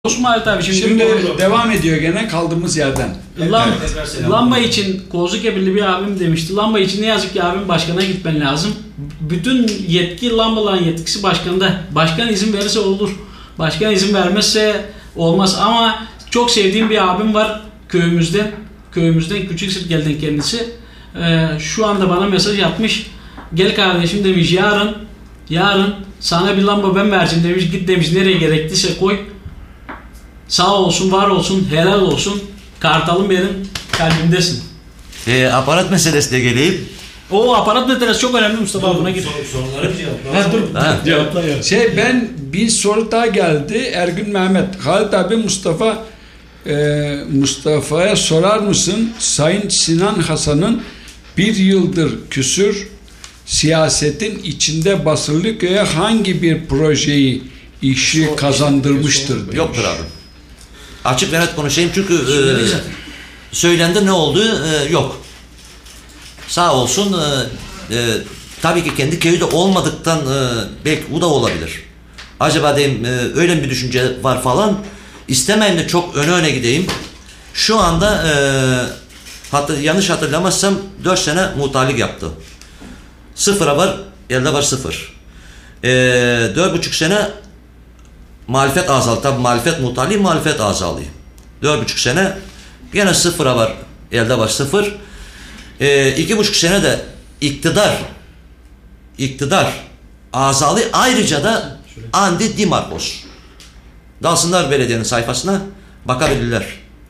Osman abi Şimdi devam ediyor gene kaldığımız yerden. Lamba için Kozlukebirli bir abim demişti. Lamba için ne yazık ki abim başkana gitmen lazım. Bütün yetki lambaların yetkisi başkanda. Başkan izin verirse olur. Başkan izin vermezse olmaz. Ama çok sevdiğim bir abim var köyümüzden. Köyümüzden Küçük Sirkel'den kendisi. Şu anda bana mesaj yapmış. Gel kardeşim demiş, yarın sana bir lamba ben vereceğim demiş. Git demiş, nereye gerektiyse koy. Sağ olsun, var olsun, helal olsun. Kartalım benim kalbimdesin. Aparat meselesine geleyim. O aparat meselesi çok önemli Mustafa, buna git. Soruları cevapla. Cevapla ya. Ben bir soru daha geldi. Ergün Mehmet. Halit abi Mustafa'ya sorar mısın? Sayın Sinan Hasan'ın bir yıldır küsür siyasetin içinde Basırlıköy'e hangi bir projeyi işi kazandırmıştır demiş. Yoktur abi. Açık ve net konuşayım çünkü söylendi, ne oldu yok. Sağ olsun tabii ki kendi köyü de olmadıktan belki bu da olabilir. Acaba diyeyim öyle bir düşünce var falan. İstemeyim de çok öne gideyim. Şu anda yanlış hatırlamazsam 4 sene muhtarlık yaptı. Sıfıra var, elde var sıfır. 4,5 sene muhalefet azalı. Tabi muhalefet muhtarlığı, muhalefet azalı. 4,5 sene gene sıfıra var, elde var sıfır. 2,5 sene de iktidar azalı, ayrıca da Andi Dimarcos. Dalsınlar belediyenin sayfasına, bakabilirler.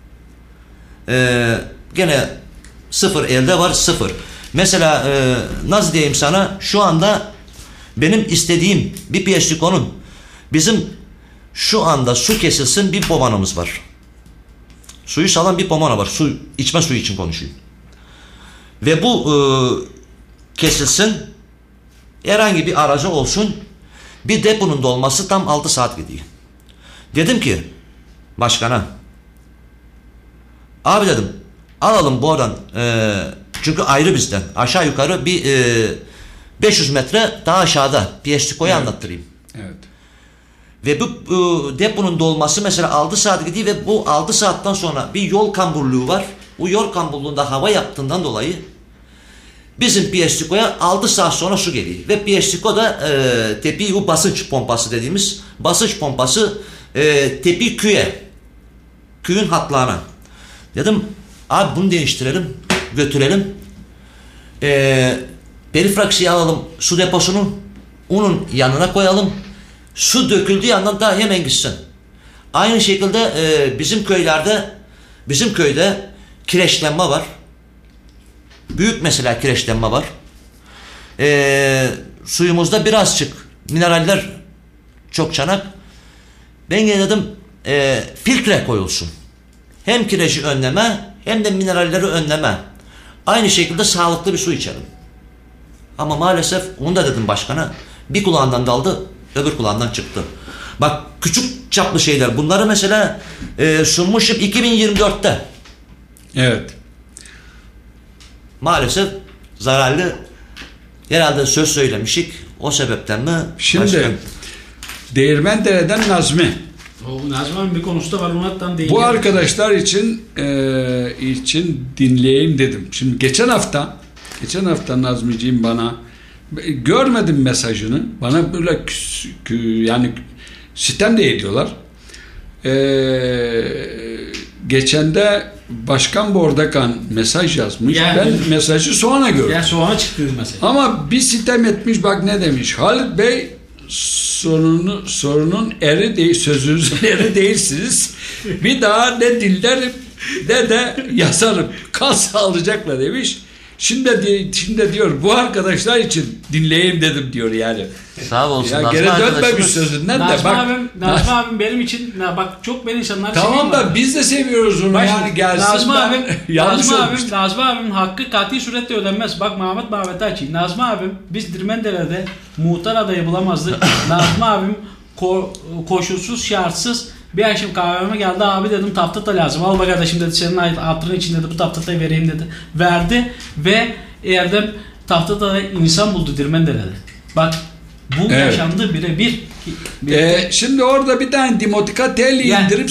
Gene sıfır, elde var sıfır. Mesela nasıl diyeyim sana, şu anda benim istediğim bir Piyeştiko'nun bizim şu anda su kesilsin bir pomanamız var. Suyu salan bir pomana var. İçme suyu için konuşayım. Ve bu kesilsin, herhangi bir aracı olsun, bir deponun dolması tam 6 saat gidiyor. Dedim ki başkana, abi dedim alalım bu oradan, çünkü ayrı bizden aşağı yukarı bir 500 metre daha aşağıda Piyeştiko'yu anlattırayım. Evet. Ve bu deponun dolması mesela 6 saat gidiyor ve bu 6 saatten sonra bir yol kamburluğu var. Bu yol kamburluğunda hava yaptığından dolayı bizim Piyeştiko'ya 6 saat sonra su geliyor. Ve Piyeştiko da tepi bu basınç pompası dediğimiz basınç pompası tepi köyün hatlarına. Dedim abi bunu değiştirelim, götürelim. Perifraksiyi alalım, su deposunu onun yanına koyalım. Su döküldüğü yandan da hemen gitsin. Aynı şekilde bizim köyde kireçlenme var. Büyük mesela kireçlenme var. Suyumuzda birazcık mineraller çok çanak. Ben yine dedim filtre koyulsun. Hem kireci önleme hem de mineralleri önleme. Aynı şekilde sağlıklı bir su içelim. Ama maalesef onu da dedim başkana. Bir kulağından daldı, öbür kulağından çıktı. Bak küçük çaplı şeyler. Bunları mesela sunmuşum 2024'te. Evet. Maalesef zararlı herhalde söz söylemişik. O sebepten mi? Şimdi Değirmendere'den Nazmi. Nazmi abi bir konusu da var. Bu arkadaşlar için dinleyeyim dedim. Şimdi geçen hafta Nazmiciğim bana, görmedim mesajını. Bana böyle yani sitem de ediyorlar. Geçen de Başkan Bordakan mesaj yazmış. Yani, ben mesajı sonra gördüm. Ya sonra çıktı mesaj. Ama bir sitem etmiş, bak ne demiş. Halit Bey sorunun eri değil, sözünüzün eri değilsiniz. Bir daha ne dinlerim ne de yazarım. Kal sağlıcakla demiş. Şimdi diyor bu arkadaşlar için dinleyeyim dedim diyor yani. Sağ olsun. Ya geri dönmemiş sözünden de bak. Nazmi abim benim için bak çok beni insanlar tamam da biz de seviyoruz onu. Yani gelsin. Nazmi abim hakkı kati suretle ödenmez. Bak Mehmet açayım. Nazmi abim biz Dirmendere'de muhtar adayı bulamazdık. Nazmi abim koşulsuz şartsız bir akşam kahveme geldi, abi dedim taftata lazım, al bak kardeşim dedi, senin hatırın için dedi bu taftatayı vereyim dedi. Verdi ve Erdem taftatada insan buldu Dirmendere'de. Bak bu yaşandı birebir. Şimdi orada bir tane Dimotika tel Yani- indirip